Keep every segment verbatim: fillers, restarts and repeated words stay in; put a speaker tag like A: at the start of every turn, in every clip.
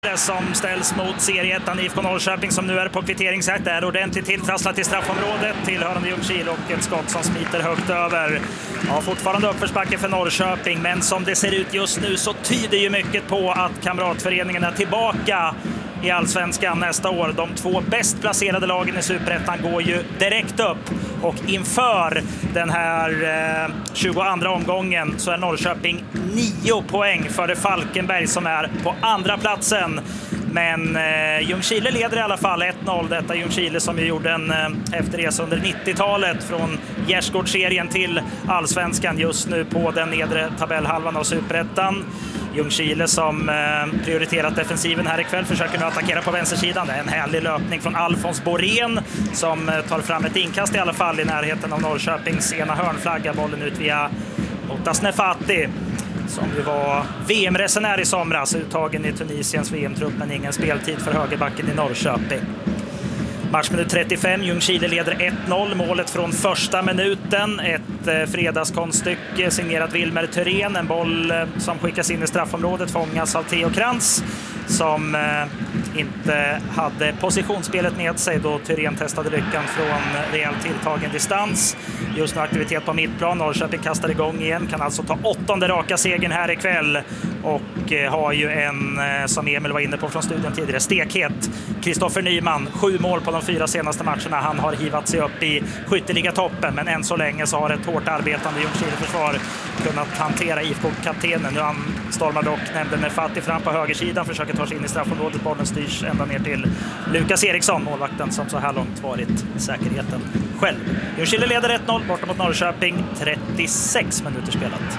A: Som ställs mot serieettan I F K Norrköping som nu är på kvitteringsjakt. Är ordentligt tilltrasslat i straffområdet tillhörande Ljungskile och ett skott som smiter högt över. Ja, fortfarande uppförsbacke för Norrköping, men som det ser ut just nu så tyder ju mycket på att Kamratföreningen är tillbaka i Allsvenskan nästa år. De två bäst placerade lagen i Superettan går ju direkt upp, och inför den här eh, tjugoandra omgången så är Norrköping nio poäng före Falkenberg som är på andra platsen. Men eh, Ljungskile leder i alla fall ett noll. Detta Ljungskile som ju gjorde en eh, efterresa under nittiotalet från Gärsgårdsserien till Allsvenskan, just nu på den nedre tabellhalvan av Superettan. Ljungskile som eh, prioriterat defensiven här ikväll försöker nu attackera på vänstersidan. Det är en härlig löpning från Alfons Borén som eh, tar fram ett inkast i alla fall i närheten av Norrköpings ena hörnflagga. Bollen ut via Otas Nefati som ju var V M-resenär i somras, uttagen i Tunisiens V M-trupp, men ingen speltid för högerbacken i Norrköping. Matchminut trettiofem, Ljungskile leder ett noll. Målet från första minuten, ett eh, fredagskonststycke signerat Wilmer Thyrén. En boll eh, som skickas in i straffområdet, fångas av Theo Krantz som eh, inte hade positionsspelet med sig då Thyrén testade lyckan från rejält tilltagen distans. Just nu aktivitet på mittplan. Norrköping kastar igång igen, kan alltså ta åttonde raka segern här ikväll och eh, har ju en, eh, som Emil var inne på från studion tidigare, stekhet Kristoffer Nyman. Sju mål på de fyra senaste matcherna. Han har hivat sig upp i skytteliga toppen, men än så länge så har ett hårt arbetande Ljungskile-försvar kunnat hantera I F K-kaptenen. Nu han stormar dock nämnden med Fattig fram på högersidan, försöker ta sig in i straffområdet. Bollen styrs ända ner till Lukas Eriksson, målvakten som så här långt varit säkerheten själv. Ljungskile leder ett noll borta mot Norrköping, trettiosex minuter spelat.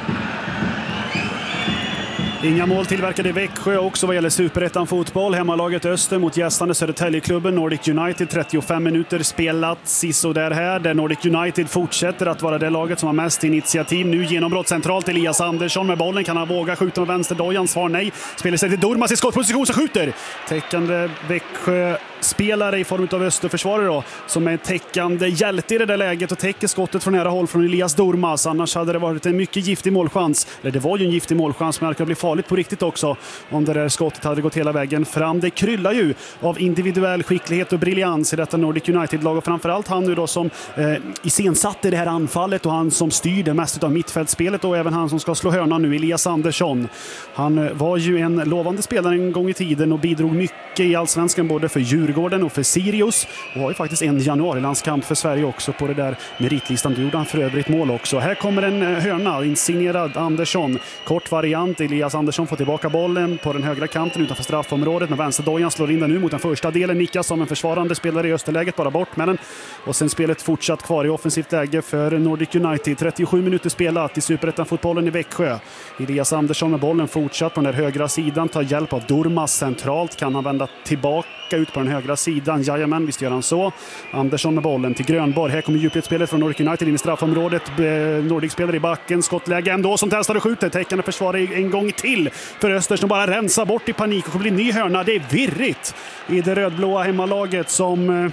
B: Inga mål tillverkade i Växjö också vad gäller Superettan fotboll. Hemmalaget Öster mot gästande Södertäljeklubben Nordic United, trettiofem minuter spelat. Siso där här, där Nordic United fortsätter att vara det laget som har mest initiativ. Nu genombrott centralt, Elias Andersson med bollen. Kan han våga skjuta med vänster? Dojan svar nej. Spelar sig till Durmas i skottposition så skjuter. Täckande Växjö spelare i form av Österförsvarare då, som är täckande hjälte i det där läget och täcker skottet från nära håll från Elias Durmas. Annars hade det varit en mycket giftig målchans. Eller det var ju en giftig målchans, men det kan bli farligt på riktigt också om det där skottet hade gått hela vägen fram. Det kryllar ju av individuell skicklighet och briljans i detta Nordic United-lag, och framförallt han nu då som eh, iscensatte det här anfallet och han som styr det mest av mittfältspelet, och även han som ska slå hörnan nu, Elias Andersson. Han var ju en lovande spelare en gång i tiden och bidrog mycket i Allsvenskan både för Djurgården och för Sirius, och har ju faktiskt en januarilandskamp för Sverige också på det där meritlistan. Då gjorde han för övrigt mål också. Här kommer en hörna, insignerad Andersson. Kort variant, Elias Andersson får tillbaka bollen på den högra kanten utanför straffområdet, men vänsterdojan slår in den nu mot den första delen. Nickas som en försvarande spelare i österläget, bara bort med den. Och sen spelet fortsatt kvar i offensivt läge för Nordic United. trettiosju minuter spelat i Superettan-fotbollen i Växjö. Elias Andersson med bollen fortsatt på den där högra sidan, tar hjälp av Durmas centralt. Kan han vända tillbaka ut på den högra sidan? Jajamän, visst gör han så. Andersson med bollen till Grönborg. Här kommer djupledsspelet från Nordic United in i straffområdet. Nordic spelar i backen, skottläge ändå som testar och skjuter. Täckande försvarare en gång till för Öster som bara rensar bort i panik och blir ny hörna. Det är virrigt i det rödblåa hemmalaget som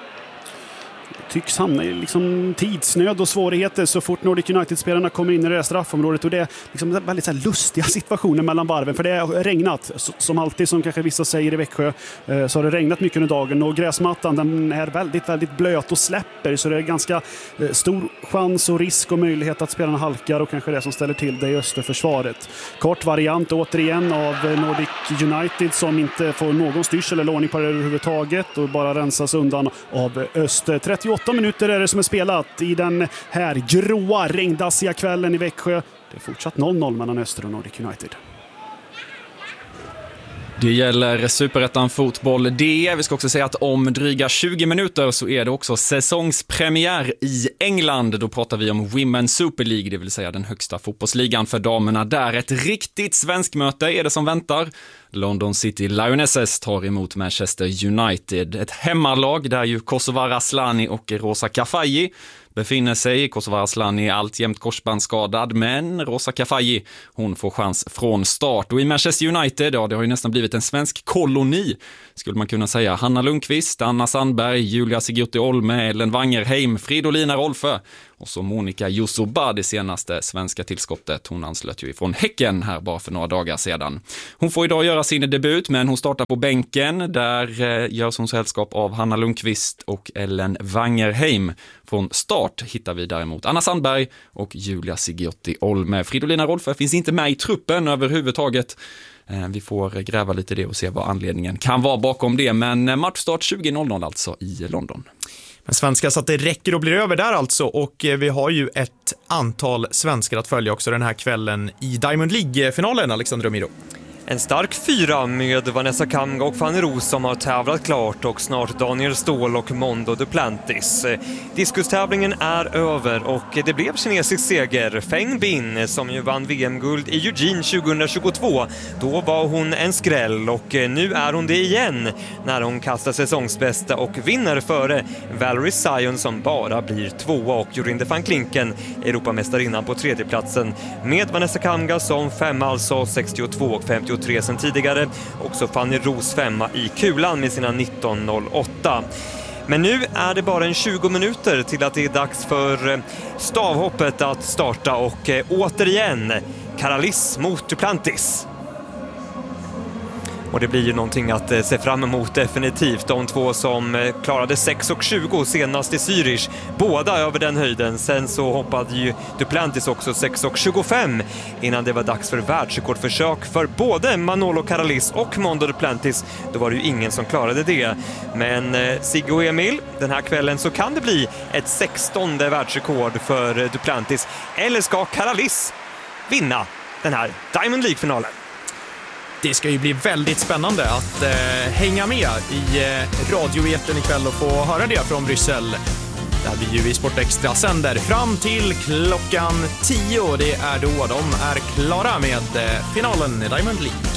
B: tycks hamna i liksom tidsnöd och svårigheter så fort Nordic United-spelarna kommer in i det här straffområdet, och det är liksom väldigt så här lustiga situationer mellan varven, för det har regnat som alltid, som kanske vissa säger i Växjö, så har det regnat mycket under dagen och gräsmattan den är väldigt, väldigt blöt och släpper, så det är ganska stor chans och risk och möjlighet att spelarna halkar, och kanske det som ställer till det i Österförsvaret. Kort variant återigen av Nordic United som inte får någon styrsel eller ordning på det överhuvudtaget och bara rensas undan av Öster. trettioåtta minuter är det som är spelat i den här gråa regndassiga kvällen i Växjö. Det är fortsatt noll noll mellan Öster och Nordic United.
C: Det gäller Superettan fotboll D. Vi ska också säga att om dryga tjugo minuter så är det också säsongspremiär i England. Då pratar vi om Women's Super League, det vill säga den högsta fotbollsligan för damerna. Där ett riktigt svensk möte är det som väntar. London City Lionesses tar emot Manchester United. Ett hemmalag där ju Kosovare Asllani och Rosa Kafaji befinner sig. Kosovare Asllani är alltjämt korsbandsskadad, men Rosa Kafaji, hon får chans från start. Och i Manchester United, ja, det har ju nästan blivit en svensk koloni, skulle man kunna säga. Hanna Lundqvist, Anna Sandberg, Julia Sigurti Olme, Ellen Wangerheim, Fridolina Rolfö Och så Monica Jusuba, det senaste svenska tillskottet. Hon anslöt ju ifrån Häcken här bara för några dagar sedan. Hon får idag göra sin debut, men hon startar på bänken. Där eh, görs hon sällskap av Hanna Lundqvist och Ellen Wangerheim. Från start hittar vi däremot Anna Sandberg och Julia Sigiotti Olme. Fridolina Rolfö finns inte med i truppen överhuvudtaget. Vi får gräva lite i det och se vad anledningen kan vara bakom det. Men matchstart tjugo noll noll alltså i London.
D: Men svenska så att det räcker och blir över där alltså. Och vi har ju ett antal svenskar att följa också den här kvällen i Diamond League-finalen, Alexander Miro.
E: En stark fyra med Vanessa Kamga och Fanny Roos som har tävlat klart och snart Daniel Ståhl och Mondo Duplantis. Diskustävlingen är över och det blev kinesisk seger. Feng Bin som ju vann V M-guld i Eugene tjugohundratjugotvå. Då var hon en skräll och nu är hon det igen när hon kastar säsongsbästa och vinner före Valerie Sion som bara blir tvåa och Jorinde van Klinken, Europamästarinnan på tredjeplatsen med Vanessa Kamga som femma, alltså sextiotvå och femtiotre sen tidigare. Också Fanny Roos femma i kulan med sina nitton noll åtta. Men nu är det bara en tjugo minuter till att det är dags för stavhoppet att starta och återigen Karalis mot Duplantis. Och det blir ju någonting att se fram emot definitivt. De två som klarade sex och tjugo senast i Zürich, båda över den höjden. Sen så hoppade ju Duplantis också sex och tjugofem innan det var dags för världsrekordförsök för både Manolo Karalis och Mondo Duplantis. Då var det ju ingen som klarade det. Men Sigge och Emil, den här kvällen så kan det bli ett sextonde världsrekord för Duplantis. Eller ska Karalis vinna den här Diamond League-finalen?
D: Det ska ju bli väldigt spännande att eh, hänga med i eh, radioeten ikväll och få höra det från Bryssel. Där vi ju i Sportextra sänder fram till klockan tio. Det är då de är klara med eh, finalen i Diamond League.